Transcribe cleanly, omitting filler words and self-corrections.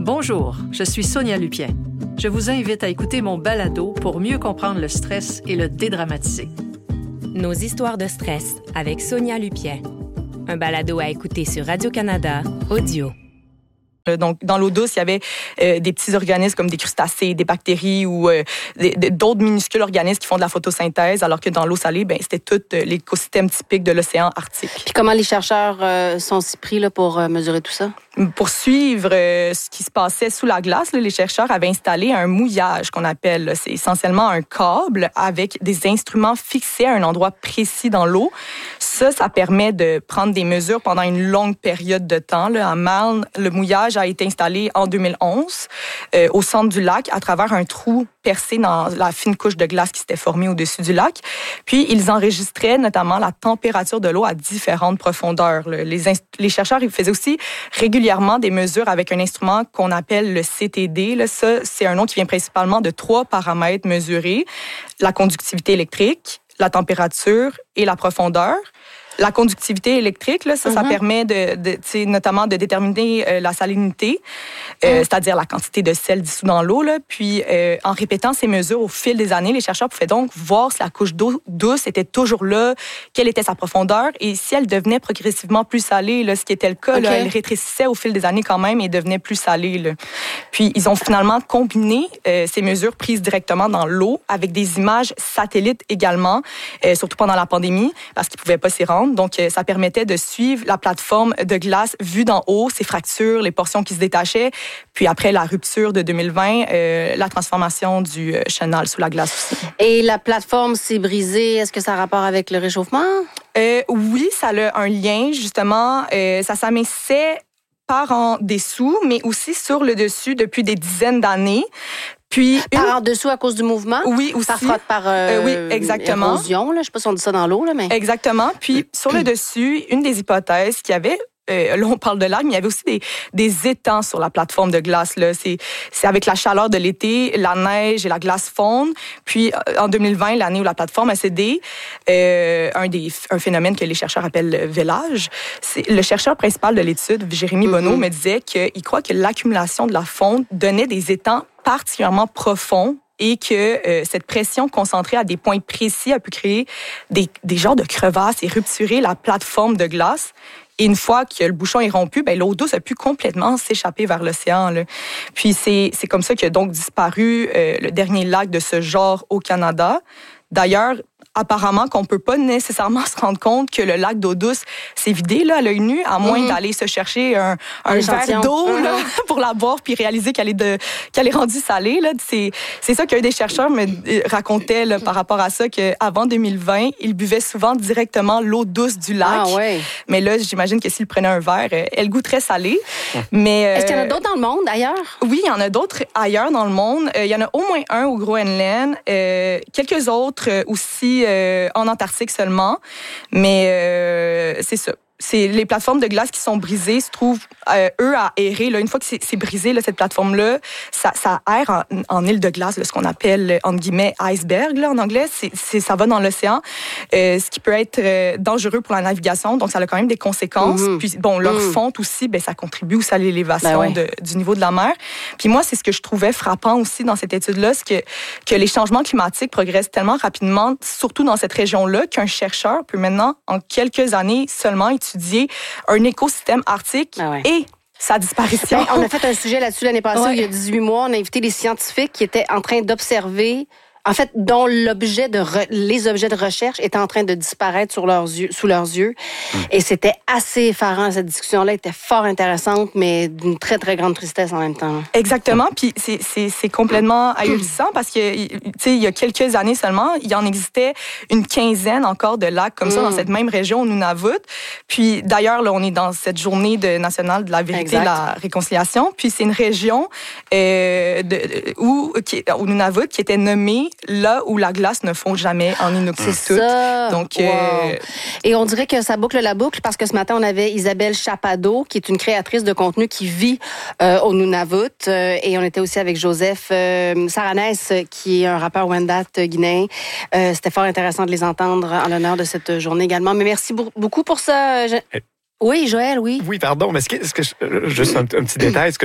Bonjour, je suis Sonia Lupien. Je vous invite à écouter mon balado pour mieux comprendre le stress et le dédramatiser. Nos histoires de stress avec Sonia Lupien. Un balado à écouter sur Radio-Canada Audio. Donc, dans l'eau douce, il y avait des petits organismes comme des crustacés, des bactéries ou d'autres minuscules organismes qui font de la photosynthèse, alors que dans l'eau salée, c'était tout l'écosystème typique de l'océan Arctique. Puis comment les chercheurs sont si pris là, pour mesurer tout ça? Pour suivre ce qui se passait sous la glace, les chercheurs avaient installé un mouillage qu'on appelle. C'est essentiellement un câble avec des instruments fixés à un endroit précis dans l'eau. Ça permet de prendre des mesures pendant une longue période de temps. À Marne, le mouillage a été installé en 2011 au centre du lac à travers un trou percé dans la fine couche de glace qui s'était formée au-dessus du lac. Puis, ils enregistraient notamment la température de l'eau à différentes profondeurs. Les chercheurs ils faisaient aussi régulièrement des mesures avec un instrument qu'on appelle le CTD. Ça, c'est un nom qui vient principalement de 3 paramètres mesurés: la conductivité électrique, la température et la profondeur. La conductivité électrique, ça permet notamment de déterminer la salinité, c'est-à-dire la quantité de sel dissous dans l'eau. Puis, en répétant ces mesures au fil des années, les chercheurs pouvaient donc voir si la couche d'eau douce était toujours là, quelle était sa profondeur, et si elle devenait progressivement plus salée, ce qui était le cas, elle rétrécissait au fil des années quand même et devenait plus salée. Puis, ils ont finalement combiné ces mesures prises directement dans l'eau avec des images satellites également, surtout pendant la pandémie, parce qu'ils ne pouvaient pas s'y rendre. Donc, ça permettait de suivre la plateforme de glace vue d'en haut, ses fractures, les portions qui se détachaient. Puis après la rupture de 2020, la transformation du chenal sous la glace aussi. Et la plateforme s'est brisée. Est-ce que ça a rapport avec le réchauffement? Oui, ça a un lien, justement. Ça s'amincait par en dessous, mais aussi sur le dessus depuis des dizaines d'années. Puis par en dessous à cause du mouvement? Oui, aussi. Par oui, exactement. Érosion, là. Je ne sais pas si on dit ça dans l'eau, là, mais... Exactement. Puis sur le dessus, une des hypothèses qu'il y avait, là, on parle de lac, mais il y avait aussi des étangs sur la plateforme de glace. C'est avec la chaleur de l'été, la neige et la glace fondent. Puis, en 2020, l'année où la plateforme a cédé, un phénomène que les chercheurs appellent le vélage. Le chercheur principal de l'étude, Jérémy Bonneau, me disait qu'il croit que l'accumulation de la fonte donnait des étangs particulièrement profonds et que cette pression concentrée à des points précis a pu créer des genres de crevasses et rupturer la plateforme de glace. Et une fois que le bouchon est rompu, l'eau douce a pu complètement s'échapper vers l'océan. Puis c'est comme ça qu'a donc disparu le dernier lac de ce genre au Canada. D'ailleurs, apparemment qu'on peut pas nécessairement se rendre compte que le lac d'eau douce s'est vidé à l'œil nu, à moins d'aller se chercher un verre d'eau pour la boire puis réaliser qu'elle est rendue salée. C'est ça qu'un des chercheurs me racontait par rapport à ça, qu'avant 2020, il buvait souvent directement l'eau douce du lac. Ah, ouais. Mais là, j'imagine que s'il prenait un verre, elle goûterait salée. Mais, est-ce qu'il y en a d'autres dans le monde, ailleurs? Oui, il y en a d'autres ailleurs dans le monde. Il y en a au moins un au Groenland, quelques autres aussi en Antarctique seulement. Mais c'est ça. Les plateformes de glace qui sont brisées se trouvent, eux, à errer. Une fois que c'est brisé, cette plateforme-là, ça erre en île de glace, ce qu'on appelle, entre guillemets, iceberg, en anglais. Ça va dans l'océan, ce qui peut être dangereux pour la navigation. Donc, ça a quand même des conséquences. Puis, leur fonte aussi, ça contribue aussi à l'élévation du niveau de la mer. Puis moi, c'est ce que je trouvais frappant aussi dans cette étude-là, c'est que les changements climatiques progressent tellement rapidement, surtout dans cette région-là, qu'un chercheur peut maintenant, en quelques années seulement, étudier un écosystème arctique et sa disparition. On a fait un sujet là-dessus l'année passée, il y a 18 mois. On a invité des scientifiques qui étaient en train d'observer, en fait, dont les objets de recherche étaient en train de disparaître sous leurs yeux. Et c'était assez effarant, cette discussion-là était fort intéressante, mais d'une très, très grande tristesse en même temps. Exactement, puis c'est complètement ahurissant parce que, il y a quelques années seulement, il y en existait une quinzaine encore de lacs comme ça dans cette même région, au Nunavut. Puis d'ailleurs, là, on est dans cette journée nationale de la vérité et de la réconciliation. Puis c'est une région au Nunavut qui était nommée là où la glace ne fond jamais en Inuktitut. C'est ça. Donc, Et on dirait que ça boucle la boucle parce que ce matin, on avait Isabelle Chapado, qui est une créatrice de contenu qui vit au Nunavut. Et on était aussi avec Joseph Saranès, qui est un rappeur Wendat guinéen. C'était fort intéressant de les entendre en l'honneur de cette journée également. Mais merci beaucoup pour ça. Oui, Joël, oui. Oui, pardon, mais est-ce que juste un petit détail, est-ce que